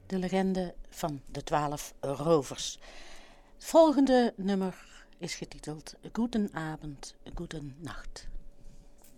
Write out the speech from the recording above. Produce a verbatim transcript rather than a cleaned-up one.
de legende van de twaalf rovers. Het volgende nummer is getiteld Goedenavond, Goedenacht.